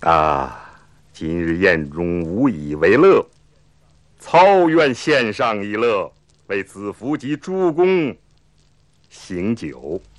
今日宴中无以为乐，操愿献上一乐，为子服及诸公行酒。